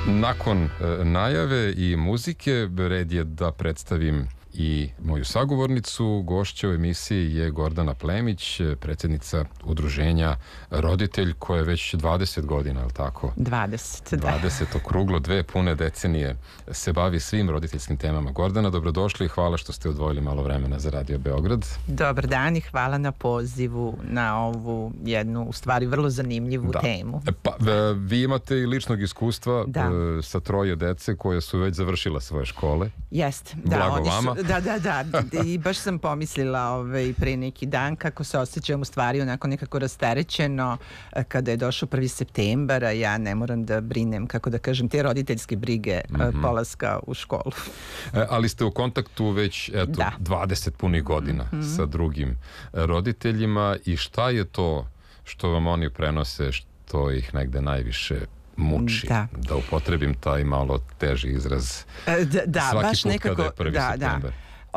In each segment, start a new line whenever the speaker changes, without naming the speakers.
Nakon najave i muzike, red je da predstavim i moju sagovornicu. Gošća u emisiji je Gordana Plemić, predsjednica udruženja Roditelj, koja je već 20 godina, je li tako?
20, da.
20, okruglo 2 pune decenije se bavi svim roditeljskim temama. Gordana, dobrodošli i hvala što ste odvojili malo vremena za Radio Beograd.
Dobar dan i hvala na pozivu na ovu jednu, u stvari, vrlo zanimljivu temu.
Pa, vi imate i ličnog iskustva sa 3 dece koje su već završila svoje škole.
Jeste,
Blago vama.
Da, i baš sam pomislila pre neki dan kako se osjećam u stvari onako nekako rasterećeno kada je došao 1. septembar, a ja ne moram da brinem, kako da kažem, te roditeljske brige polaska u školu.
Ali ste u kontaktu već 20 punih godina sa drugim roditeljima i šta je to što vam oni prenose, što ih negde najviše muči, da upotrebim taj malo teži izraz. Svaki put kada je 1. septembar.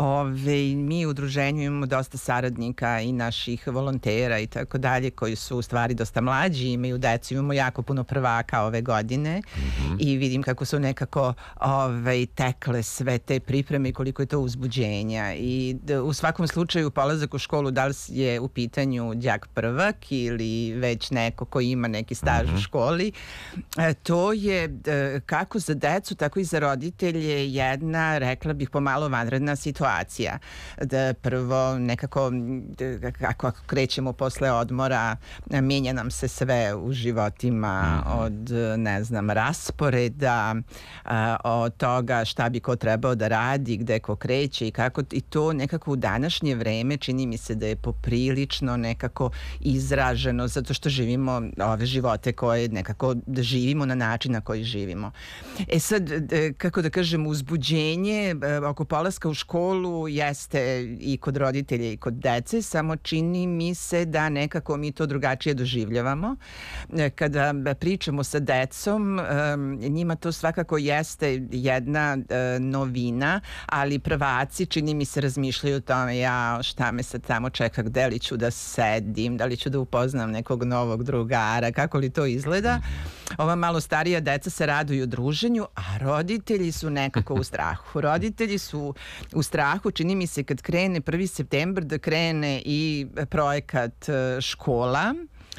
Mi u udruženju imamo dosta saradnika i naših volontera i tako dalje, koji su u stvari dosta mlađi, imaju decu, imamo jako puno prvaka ove godine i vidim kako su nekako tekle sve te pripreme i koliko je to uzbuđenja. I u svakom slučaju polazak u školu, da li je u pitanju đak prvak ili već neko koji ima neki staž u školi, to je kako za decu, tako i za roditelje jedna, rekla bih, pomalo vanredna situacija. Da prvo nekako ako krećemo posle odmora, mijenja nam se sve u životima, od ne znam, rasporeda, od toga šta bi ko trebao da radi, gde ko kreće i kako, i to nekako u današnje vreme čini mi se da je poprilično nekako izraženo, zato što živimo ove živote koje nekako da živimo na način na koji živimo. Sad, kako da kažem, uzbuđenje oko polaska u školu jeste i kod roditelja i kod dece, samo čini mi se da nekako mi to drugačije doživljavamo. Kada pričamo sa decom, njima to svakako jeste jedna novina, ali prvaci čini mi se razmišljaju o tome, šta me sad tamo čeka, gde li ću da sedim, da li ću da upoznam nekog novog drugara, kako li to izgleda. Ova malo starija deca se raduju druženju, a roditelji su nekako u strahu. Roditelji su u strahu, čini mi se kad krene 1. septembar da krene i projekat škola.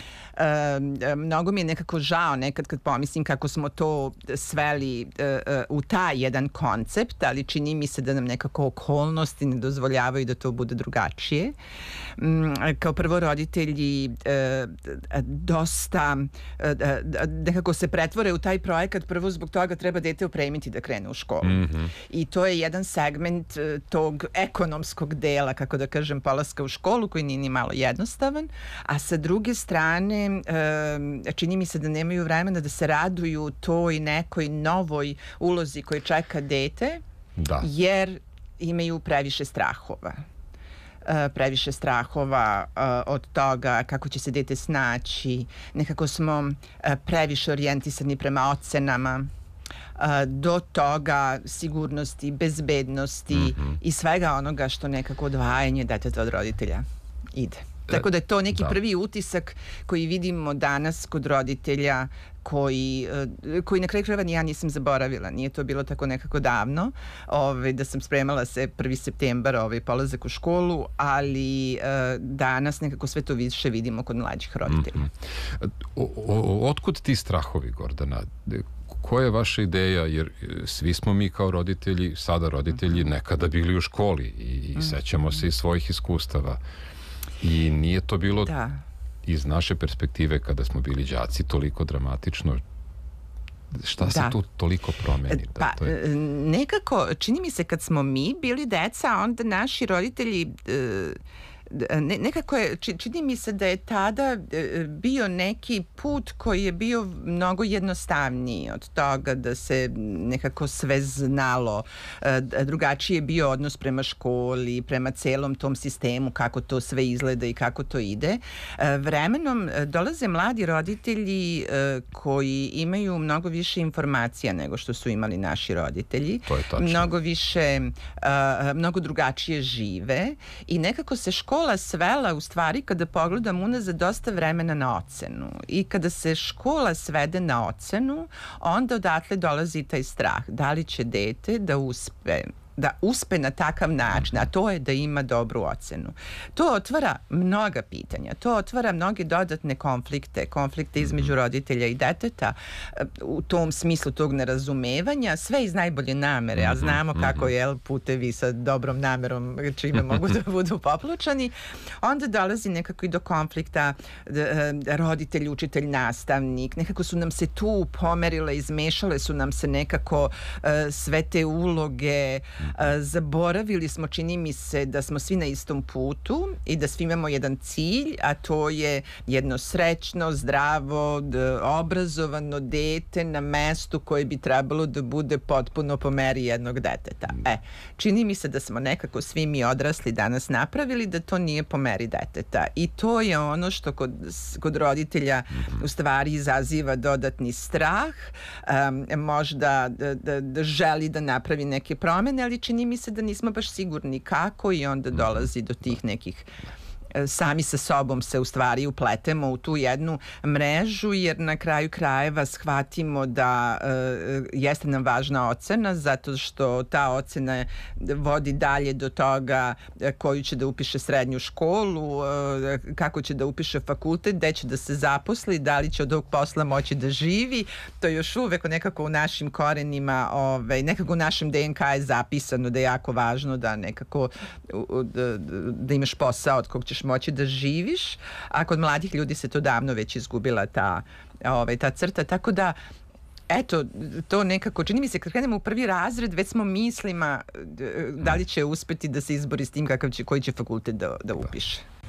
Mnogo mi je nekako žao nekad kad pomislim kako smo to sveli u taj jedan koncept, ali čini mi se da nam nekako okolnosti ne dozvoljavaju da to bude drugačije. Kao prvo, roditelji dosta nekako se pretvore u taj projekat, prvo zbog toga treba dete opremiti da krene u školu. I to je jedan segment tog ekonomskog dela, kako da kažem, polaska u školu, koji nije ni malo jednostavan, a sa druge strane čini mi se da nemaju vremena da se raduju toj nekoj novoj ulozi koju čeka dete, jer imaju previše strahova. Previše strahova od toga kako će se dete snaći, nekako smo previše orijentisani prema ocenama, do toga sigurnosti, bezbednosti i svega onoga što nekako odvajanje deteta od roditelja ide. Tako da je to neki prvi utisak koji vidimo danas kod roditelja koji na kraju krajeva ni ja nisam zaboravila. Nije to bilo tako nekako davno da sam spremala se 1. septembar polazak u školu, ali danas nekako sve to više vidimo kod mlađih roditelja.
Otkud ti strahovi, Gordana? Koja je vaša ideja, jer svi smo mi kao roditelji, sada roditelji, nekada bili u školi i sećamo se iz svojih iskustava. I nije to bilo iz naše perspektive kada smo bili đaci toliko dramatično. Šta se tu toliko promeni?
Nekako, čini mi se kad smo mi bili deca, onda naši roditelji nekako je, čini mi se da je tada bio neki put koji je bio mnogo jednostavniji od toga da se nekako sve znalo. Drugačiji je bio odnos prema školi, prema celom tom sistemu, kako to sve izgleda i kako to ide. Vremenom dolaze mladi roditelji koji imaju mnogo više informacija nego što su imali naši roditelji.
To je tačno.
Mnogo drugačije žive i nekako se škola škola svela u stvari, kada pogledam unazad, dosta vremena na ocenu. I kada se škola svede na ocenu, onda odatle dolazi taj strah. Da li će dete da uspe na takav način, a to je da ima dobru ocenu. To otvara mnoga pitanja, to otvara mnoge dodatne konflikte između roditelja i deteta u tom smislu tog nerazumevanja, sve iz najbolje namere, a znamo kako je putevi sa dobrom namerom čime mogu da budu poplučani. Onda dolazi nekako i do konflikta roditelj, učitelj, nastavnik. Nekako su nam se tu pomerile, izmešale su nam se nekako sve te uloge. Zaboravili smo, čini mi se, da smo svi na istom putu i da svi imamo jedan cilj, a to je jedno srećno, zdravo, obrazovano dete na mestu koje bi trebalo da bude potpuno po meri jednog deteta. Čini mi se da smo nekako svi mi odrasli danas napravili da to nije po meri deteta. I to je ono što kod roditelja u stvari izaziva dodatni strah, možda da želi da napravi neke promene, ali čini mi se da nismo baš sigurni kako i onda dolazi do tih nekih sami sa sobom se u stvari upletemo u tu jednu mrežu, jer na kraju krajeva shvatimo da jeste nam važna ocena, zato što ta ocena vodi dalje do toga koju će da upiše srednju školu, kako će da upiše fakultet, gde će da se zaposli, da li će od ovog posla moći da živi. To je još uvek nekako u našim korenima, nekako u našem DNK je zapisano da je jako važno da nekako da imaš posao od kog ćeš moći da živiš, a kod mladih ljudi se to davno već izgubila ta crta, tako da eto, to nekako, čini mi se kad krenemo u prvi razred, već smo mislima da li će uspeti da se izbori s tim koji će fakultet da upiše.